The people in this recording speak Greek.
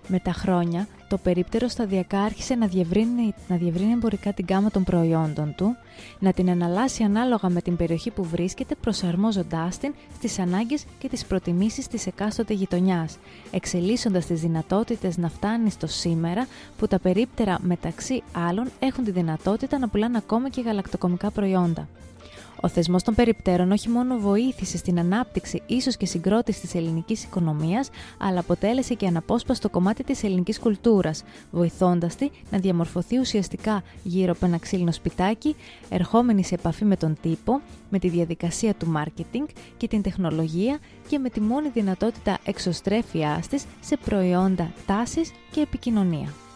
Με τα χρόνια, το περίπτερο σταδιακά άρχισε να διευρύνει εμπορικά την γκάμα των προϊόντων του, να την εναλλάσσει ανάλογα με την περιοχή που βρίσκεται, προσαρμόζοντάς την στις ανάγκες και τις προτιμήσεις της εκάστοτε γειτονιάς, εξελίσσοντας τις δυνατότητες να φτάνει στο σήμερα που τα περίπτερα μεταξύ άλλων έχουν τη δυνατότητα να πουλάνε ακόμα και γαλακτοκομικά προϊόντα. Ο θεσμός των περιπτέρων όχι μόνο βοήθησε στην ανάπτυξη ίσως και συγκρότηση της ελληνικής οικονομίας, αλλά αποτέλεσε και αναπόσπαστο κομμάτι της ελληνικής κουλτούρας, βοηθώντας τη να διαμορφωθεί ουσιαστικά γύρω από ένα ξύλινο σπιτάκι, ερχόμενη σε επαφή με τον τύπο, με τη διαδικασία του μάρκετινγκ και την τεχνολογία και με τη μόνη δυνατότητα εξωστρέφειάς της σε προϊόντα, τάσεις και επικοινωνία.